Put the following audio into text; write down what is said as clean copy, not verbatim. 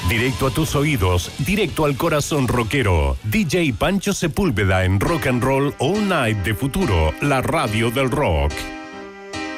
Directo a tus oídos, directo al corazón rockero. DJ Pancho Sepúlveda en Rock and Roll All Night de Futuro, la radio del rock.